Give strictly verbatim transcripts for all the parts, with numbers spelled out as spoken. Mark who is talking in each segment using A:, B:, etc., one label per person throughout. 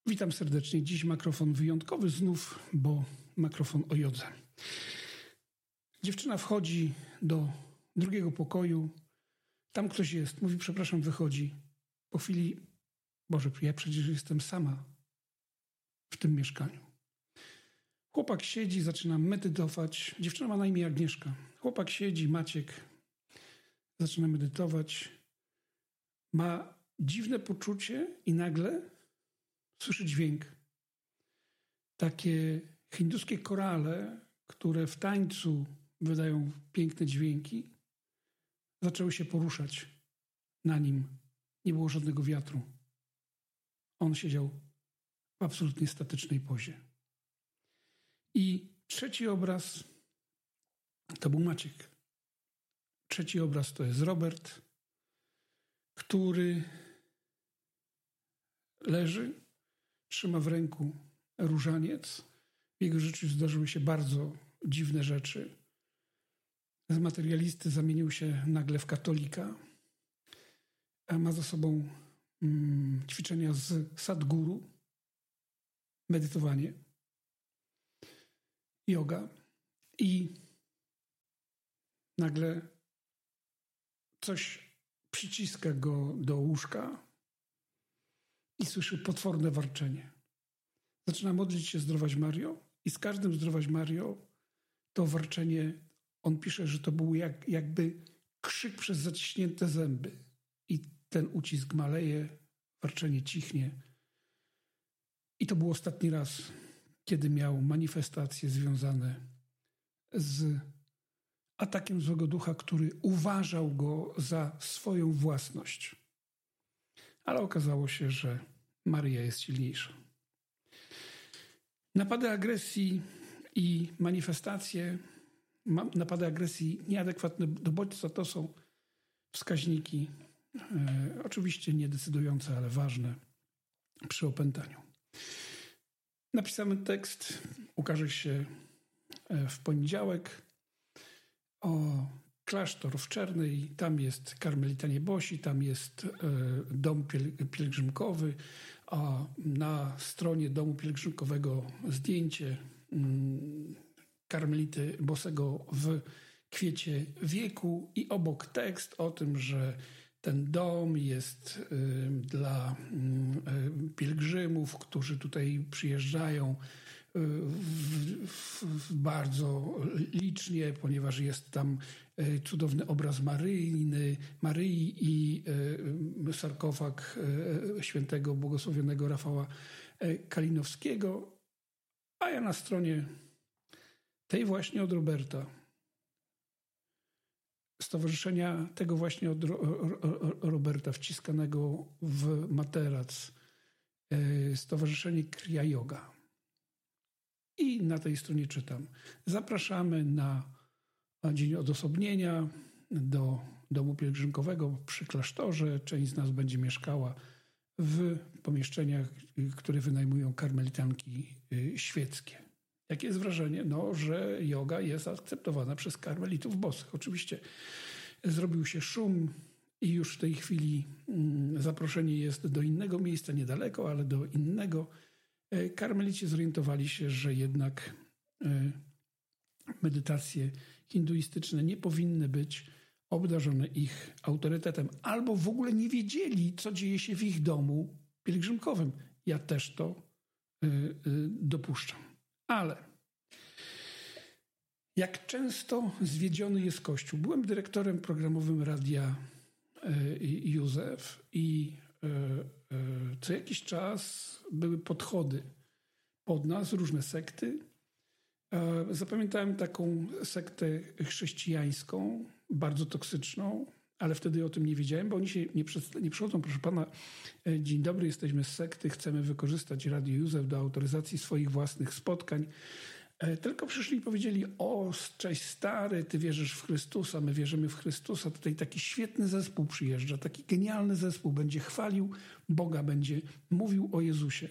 A: Witam serdecznie. Dziś makrofon wyjątkowy znów, bo makrofon o jodze. Dziewczyna wchodzi do drugiego pokoju. Tam ktoś jest. Mówi, przepraszam, wychodzi. Po chwili, Boże, ja przecież jestem sama w tym mieszkaniu. Chłopak siedzi, zaczyna medytować. Dziewczyna ma na imię Agnieszka. Chłopak siedzi, Maciek, zaczyna medytować. Ma dziwne poczucie i nagle słyszy dźwięk. Takie hinduskie korale, które w tańcu wydają piękne dźwięki, zaczęły się poruszać na nim. Nie było żadnego wiatru. On siedział w absolutnie statycznej pozie. I trzeci obraz to był Maciek. Trzeci obraz to jest Robert, który leży, trzyma w ręku różaniec. W jego życiu zdarzyły się bardzo dziwne rzeczy. Z materialisty zamienił się nagle w katolika. A ma za sobą mm, ćwiczenia z Sadhguru, medytowanie, yoga i nagle coś przyciska go do łóżka i słyszy potworne warczenie. Zaczyna modlić się Zdrowaś Mario i z każdym Zdrowaś Mario to warczenie, on pisze, że to był jak, jakby krzyk przez zaciśnięte zęby. I ten ucisk maleje, warczenie cichnie. I to był ostatni raz, kiedy miał manifestacje związane z atakiem złego ducha, który uważał go za swoją własność. Ale okazało się, że Maria jest silniejsza. Napady agresji i manifestacje, napady agresji nieadekwatne do bodźca to są wskaźniki, e, oczywiście niedecydujące, ale ważne przy opętaniu. Napisany tekst ukaże się w poniedziałek. O klasztor w Czernej, tam jest Karmelitanie Bosi, tam jest e, dom piel- pielgrzymkowy, a na stronie domu pielgrzymkowego zdjęcie mm, Karmelity Bosego w kwiecie wieku i obok tekst o tym, że ten dom jest y, dla y, pielgrzymów, którzy tutaj przyjeżdżają y, w, w, w bardzo licznie, ponieważ jest tam y, cudowny obraz Maryjny, Maryi i y, sarkofag y, świętego błogosławionego Rafała y, Kalinowskiego. A ja na stronie tej właśnie od Roberta, stowarzyszenia tego właśnie od Roberta wciskanego w materac, Stowarzyszenie Kriya Yoga. I na tej stronie czytam. Zapraszamy na dzień odosobnienia do domu pielgrzymkowego przy klasztorze. Część z nas będzie mieszkała w pomieszczeniach, które wynajmują karmelitanki świeckie. Jakie jest wrażenie? No, że yoga jest akceptowana przez karmelitów bosych. Oczywiście zrobił się szum i już w tej chwili mm, zaproszenie jest do innego miejsca, niedaleko, ale do innego. Karmelici zorientowali się, że jednak y, medytacje hinduistyczne nie powinny być obdarzone ich autorytetem, albo w ogóle nie wiedzieli, co dzieje się w ich domu pielgrzymkowym. Ja też to y, y, dopuszczam. Ale jak często zwiedziony jest Kościół? Byłem dyrektorem programowym Radia Józef i co jakiś czas były podchody pod nas, różne sekty. Zapamiętałem taką sektę chrześcijańską, bardzo toksyczną, ale wtedy o tym nie wiedziałem, bo oni się nie, przed, nie przychodzą, proszę pana, dzień dobry, jesteśmy z sekty, chcemy wykorzystać Radio Józef do autoryzacji swoich własnych spotkań. Tylko przyszli i powiedzieli, o, cześć stary, ty wierzysz w Chrystusa, my wierzymy w Chrystusa, tutaj taki świetny zespół przyjeżdża, taki genialny zespół, będzie chwalił Boga, będzie mówił o Jezusie.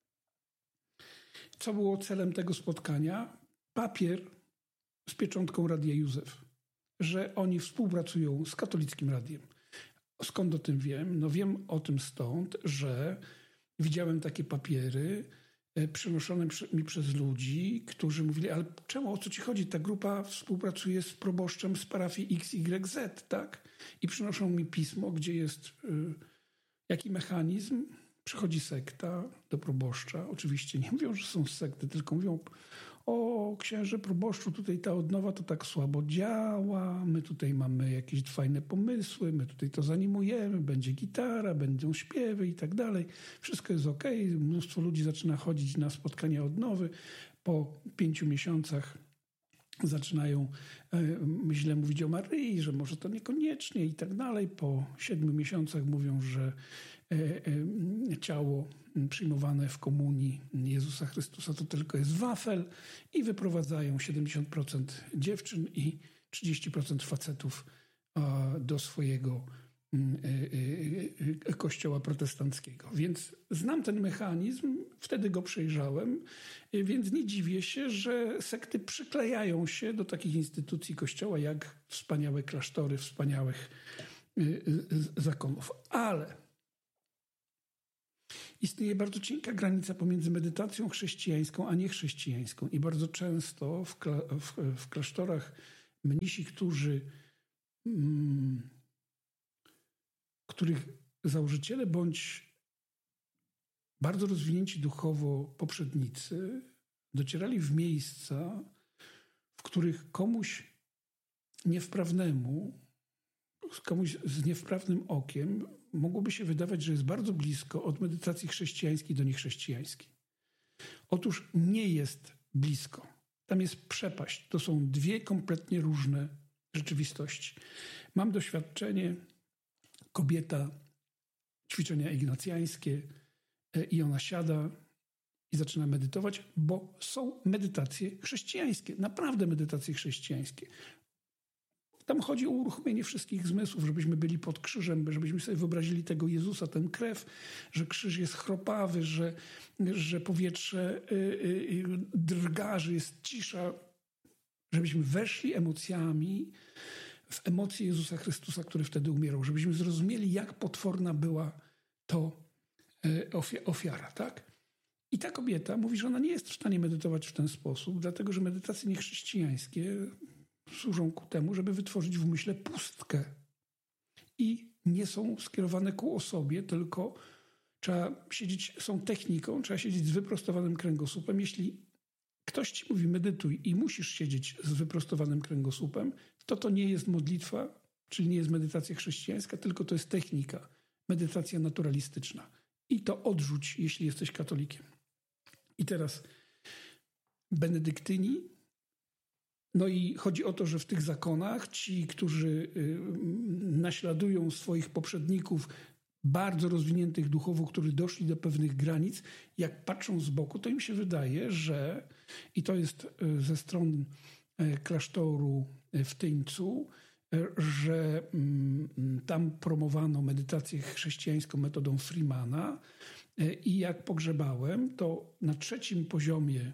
A: Co było celem tego spotkania? Papier z pieczątką Radia Józef, że oni współpracują z katolickim radiem. Skąd o tym wiem? No wiem o tym stąd, że widziałem takie papiery przynoszone mi przez ludzi, którzy mówili, ale czemu, o co ci chodzi? Ta grupa współpracuje z proboszczem z parafii X Y Z, tak? I przynoszą mi pismo, gdzie jest y, jaki mechanizm. Przychodzi sekta do proboszcza. Oczywiście nie mówią, że są z sekty, tylko mówią, o księże proboszczu, tutaj ta odnowa to tak słabo działa, my tutaj mamy jakieś fajne pomysły, my tutaj to zanimujemy, będzie gitara, będą śpiewy i tak dalej. Wszystko jest okej. Mnóstwo ludzi zaczyna chodzić na spotkania odnowy. Po pięciu miesiącach zaczynają e, źle mówić o Maryi, że może to niekoniecznie i tak dalej. Po siedmiu miesiącach mówią, że e, e, ciało przyjmowane w komunii Jezusa Chrystusa to tylko jest wafel i wyprowadzają siedemdziesiąt procent dziewczyn i trzydzieści procent facetów a, do swojego e, e, kościoła protestanckiego. Więc znam ten mechanizm, wtedy go przejrzałem, więc nie dziwię się, że sekty przyklejają się do takich instytucji Kościoła jak wspaniałe klasztory, wspaniałych zakonów. Ale istnieje bardzo cienka granica pomiędzy medytacją chrześcijańską a niechrześcijańską i bardzo często w, kla- w, w klasztorach mnisi, którzy, mm, których założyciele bądź bardzo rozwinięci duchowo poprzednicy docierali w miejsca, w których komuś niewprawnemu, komuś z niewprawnym okiem mogłoby się wydawać, że jest bardzo blisko od medytacji chrześcijańskiej do niechrześcijańskiej. Otóż nie jest blisko. Tam jest przepaść. To są dwie kompletnie różne rzeczywistości. Mam doświadczenie, kobieta, ćwiczenia ignacjańskie, i ona siada i zaczyna medytować, bo są medytacje chrześcijańskie, naprawdę medytacje chrześcijańskie. Tam chodzi o uruchomienie wszystkich zmysłów, żebyśmy byli pod krzyżem, żebyśmy sobie wyobrazili tego Jezusa, tę krew, że krzyż jest chropawy, że, że powietrze y, y, drga, że jest cisza, żebyśmy weszli emocjami w emocje Jezusa Chrystusa, który wtedy umierał, żebyśmy zrozumieli, jak potworna była to ofiara, tak? I ta kobieta mówi, że ona nie jest w stanie medytować w ten sposób, dlatego że medytacje niechrześcijańskie służą ku temu, żeby wytworzyć w umyśle pustkę. I nie są skierowane ku osobie, tylko trzeba siedzieć, są techniką, trzeba siedzieć z wyprostowanym kręgosłupem. Jeśli ktoś ci mówi medytuj i musisz siedzieć z wyprostowanym kręgosłupem, to to nie jest modlitwa, czyli nie jest medytacja chrześcijańska, tylko to jest technika, medytacja naturalistyczna. I to odrzuć, jeśli jesteś katolikiem. I teraz benedyktyni. No i chodzi o to, że w tych zakonach ci, którzy naśladują swoich poprzedników bardzo rozwiniętych duchowo, którzy doszli do pewnych granic, jak patrzą z boku, to im się wydaje, że, i to jest ze stron klasztoru w Tyńcu, że tam promowano medytację chrześcijańską metodą Freemana i jak pogrzebałem, to na trzecim poziomie,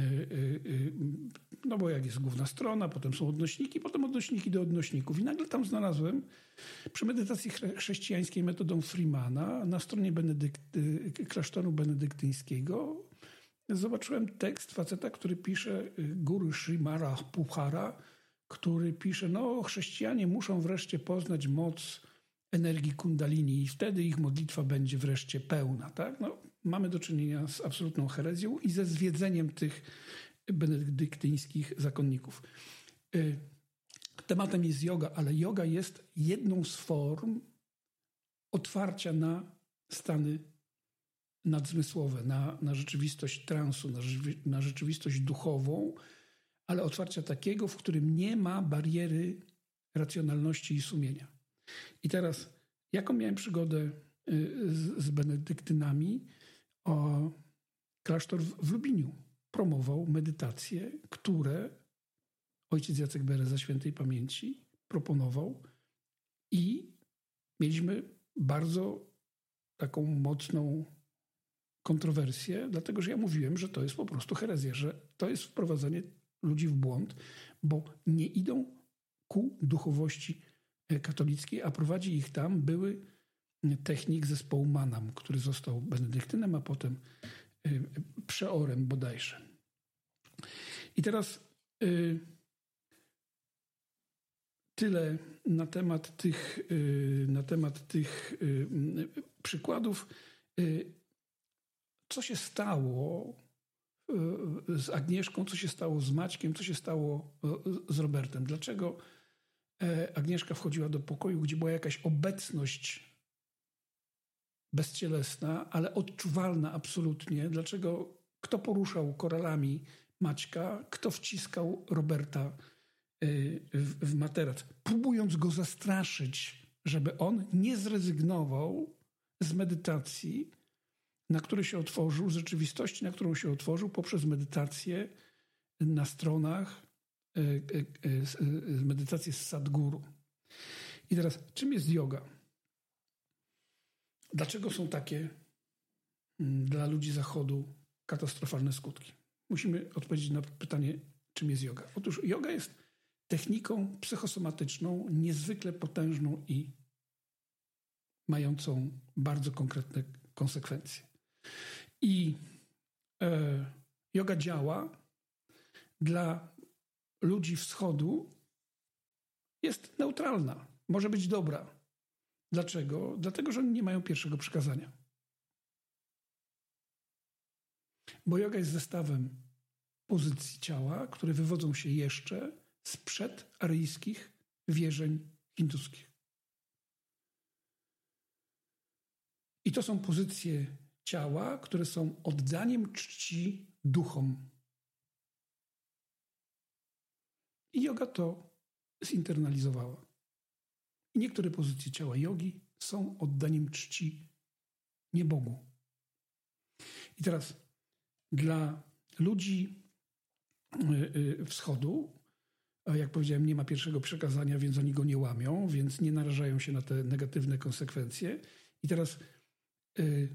A: no bo jak jest główna strona, potem są odnośniki, potem odnośniki do odnośników i nagle tam znalazłem przy medytacji chrześcijańskiej metodą Freemana na stronie benedykty, klasztoru benedyktyńskiego zobaczyłem tekst faceta, który pisze, Guru Srimara Puchara, który pisze, no chrześcijanie muszą wreszcie poznać moc energii kundalini i wtedy ich modlitwa będzie wreszcie pełna. Tak? No, mamy do czynienia z absolutną herezją i ze zwiedzeniem tych benedyktyńskich zakonników. Tematem jest yoga, ale yoga jest jedną z form otwarcia na stany nadzmysłowe, na, na rzeczywistość transu, na, na rzeczywistość duchową, ale otwarcia takiego, w którym nie ma bariery racjonalności i sumienia. I teraz, jaką miałem przygodę z, z benedyktynami? O, klasztor w, w Lubiniu promował medytacje, które ojciec Jacek Bereza świętej pamięci proponował i mieliśmy bardzo taką mocną kontrowersję, dlatego że ja mówiłem, że to jest po prostu herezja, że to jest wprowadzanie ludzi w błąd, bo nie idą ku duchowości katolickiej, a prowadzi ich tam były technik zespołu Manam, który został benedyktynem, a potem przeorem bodajże. I teraz y, tyle na temat tych, y, na temat tych y, przykładów. Y, co się stało y, z Agnieszką, co się stało z Maćkiem, co się stało y, z Robertem? Dlaczego y, Agnieszka wchodziła do pokoju, gdzie była jakaś obecność bezcielesna, ale odczuwalna absolutnie? Dlaczego kto poruszał koralami Maćka, kto wciskał Roberta w, w materac, próbując go zastraszyć, żeby on nie zrezygnował z medytacji, na który się otworzył, z rzeczywistości, na którą się otworzył poprzez medytację na stronach, medytację z Sadhguru. I teraz, czym jest yoga? Dlaczego są takie dla ludzi Zachodu katastrofalne skutki? Musimy odpowiedzieć na pytanie, czym jest yoga. Otóż yoga jest techniką psychosomatyczną, niezwykle potężną i mającą bardzo konkretne konsekwencje. I e, yoga działa dla ludzi wschodu, jest neutralna, może być dobra. Dlaczego? Dlatego, że oni nie mają pierwszego przykazania. Bo yoga jest zestawem pozycji ciała, które wywodzą się jeszcze sprzed aryjskich wierzeń hinduskich. I to są pozycje ciała, które są oddaniem czci duchom. I yoga to zinternalizowała. I niektóre pozycje ciała jogi są oddaniem czci nie Bogu. I teraz dla ludzi wschodu, a jak powiedziałem, nie ma pierwszego przekazania, więc oni go nie łamią, więc nie narażają się na te negatywne konsekwencje. I teraz y,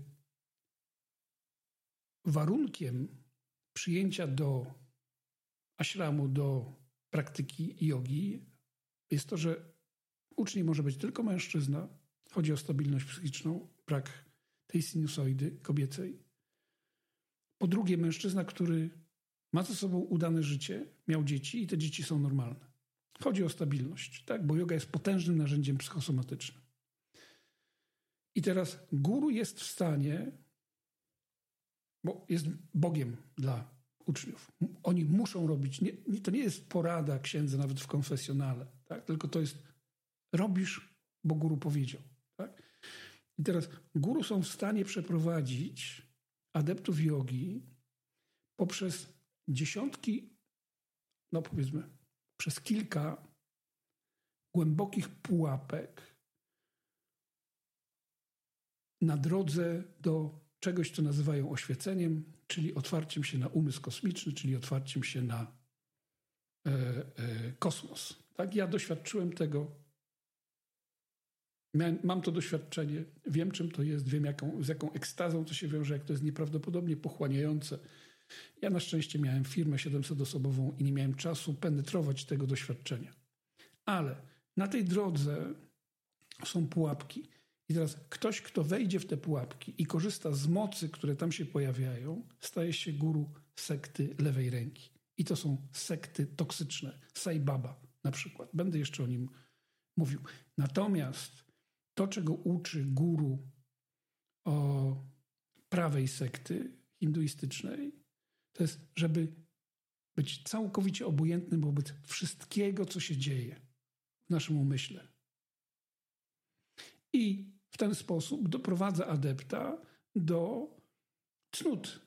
A: warunkiem przyjęcia do ashramu, do praktyki jogi jest to, że uczniem może być tylko mężczyzna. Chodzi o stabilność psychiczną, brak tej sinusoidy kobiecej. Po drugie, mężczyzna, który ma ze sobą udane życie, miał dzieci i te dzieci są normalne. Chodzi o stabilność, tak? Bo yoga jest potężnym narzędziem psychosomatycznym. I teraz guru jest w stanie, bo jest Bogiem dla uczniów. Oni muszą robić, nie, nie, to nie jest porada księdza nawet w konfesjonale, tak? Tylko to jest robisz, bo guru powiedział. Tak? I teraz guru są w stanie przeprowadzić adeptów jogi poprzez dziesiątki, no powiedzmy, przez kilka głębokich pułapek na drodze do czegoś, co nazywają oświeceniem, czyli otwarciem się na umysł kosmiczny, czyli otwarciem się na e, e, kosmos. Tak? Ja doświadczyłem tego. Miałem, mam to doświadczenie, wiem, czym to jest, wiem, jaką, z jaką ekstazą to się wiąże, jak to jest nieprawdopodobnie pochłaniające. Ja na szczęście miałem firmę siedemsetoosobową i nie miałem czasu penetrować tego doświadczenia. Ale na tej drodze są pułapki. I teraz ktoś, kto wejdzie w te pułapki i korzysta z mocy, które tam się pojawiają, staje się guru sekty lewej ręki. I to są sekty toksyczne. Sai Baba na przykład. Będę jeszcze o nim mówił. Natomiast to, czego uczy guru o prawej sekty hinduistycznej, to jest, żeby być całkowicie obojętnym wobec wszystkiego, co się dzieje w naszym umyśle. I w ten sposób doprowadza adepta do cnót.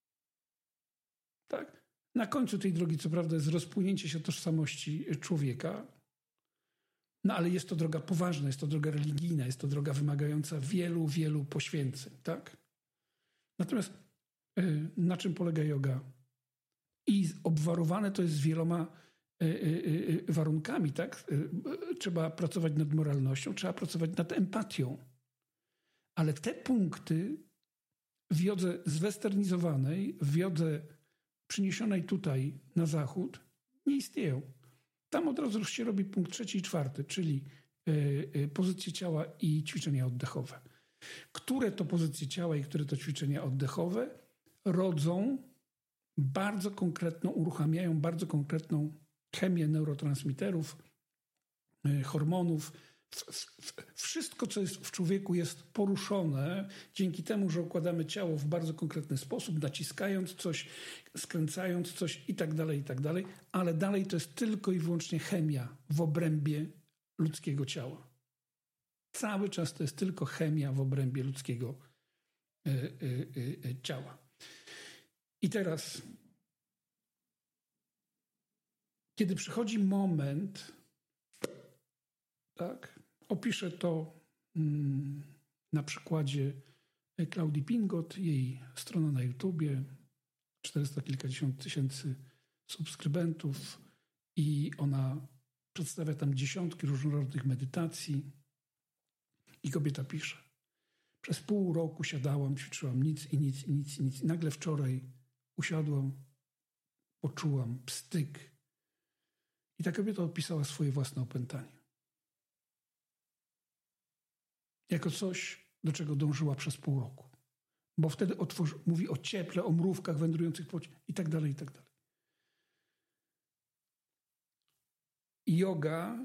A: Tak? Na końcu tej drogi, co prawda, jest rozpłynięcie się tożsamości człowieka, no ale jest to droga poważna, jest to droga religijna, jest to droga wymagająca wielu, wielu poświęceń. Tak? Natomiast yy, na czym polega yoga? I obwarowane to jest wieloma yy, yy, warunkami. Tak? Yy, trzeba pracować nad moralnością, trzeba pracować nad empatią. Ale te punkty w jodze zwesternizowanej, w jodze przyniesionej tutaj na zachód nie istnieją. Tam od razu się robi punkt trzeci i czwarty, czyli yy, yy, pozycje ciała i ćwiczenia oddechowe. Które to pozycje ciała i które to ćwiczenia oddechowe rodzą bardzo konkretną, uruchamiają bardzo konkretną chemię neurotransmiterów, hormonów. Wszystko, co jest w człowieku, jest poruszone dzięki temu, że układamy ciało w bardzo konkretny sposób, naciskając coś, skręcając coś i tak dalej, i tak dalej, ale dalej to jest tylko i wyłącznie chemia w obrębie ludzkiego ciała. Cały czas to jest tylko chemia w obrębie ludzkiego y, y, y, ciała. I teraz, kiedy przychodzi moment, tak, opiszę to mm, na przykładzie Klaudii Pingot, jej strona na YouTubie, czterysta kilkadziesiąt tysięcy subskrybentów i ona przedstawia tam dziesiątki różnorodnych medytacji i kobieta pisze: przez pół roku siadałam, ćwiczyłam nic i nic i nic i nic. I nagle wczoraj usiadłam, poczułam pstyk. I ta kobieta opisała swoje własne opętanie. Jako coś, do czego dążyła przez pół roku. Bo wtedy otworzy, mówi o cieple, o mrówkach wędrujących po i tak dalej, i tak dalej. Yoga